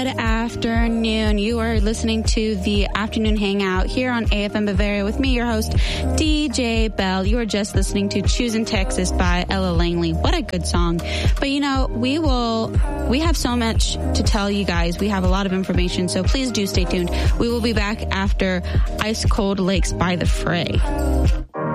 Good afternoon. You are listening to the Afternoon Hangout here on AFM Bavaria with me, your host, DJ Bell. You are just listening to Choosing Texas by Ella Langley. What a good song. But we have so much to tell you guys. We have a lot of information, so please do stay tuned. We will be back after Ice Cold Lakes by The Fray.